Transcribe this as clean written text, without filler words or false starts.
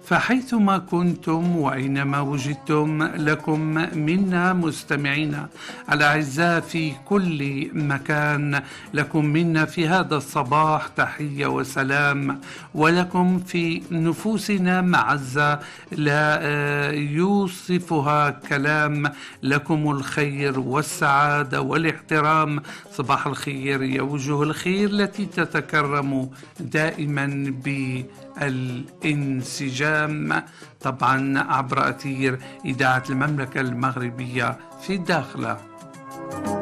فحيثما كنتم وأينما وجدتم، لكم منا مستمعين الأعزاء في كل مكان، لكم منا في هذا الصباح تحية وسلام، ولكم في نفوسنا معزة لا يوصفها كلام، لكم الخير والسعادة والاحترام. صباح الخير يا وجوه الخير التي تتكرم دائما بالانسجام، طبعا عبر أثير إذاعة المملكة المغربية في الداخلة.